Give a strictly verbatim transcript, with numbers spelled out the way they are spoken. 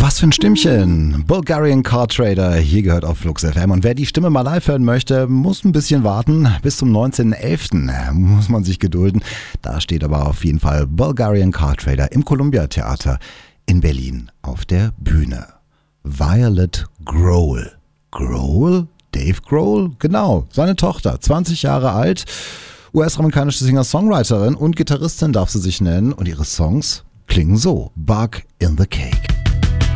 Was für ein Stimmchen. Bulgarian Car Trader, hier gehört auf Flux F M. Und wer die Stimme mal live hören möchte, muss ein bisschen warten. Bis zum neunzehnten elften muss man sich gedulden. Da steht aber auf jeden Fall Bulgarian Car Trader im Columbia Theater in Berlin auf der Bühne. Violet Grohl. Grohl? Dave Grohl? Genau, seine Tochter, zwanzig Jahre alt. U S-amerikanische Singer-Songwriterin und Gitarristin darf sie sich nennen. Und ihre Songs klingen so. Bug in the Cake.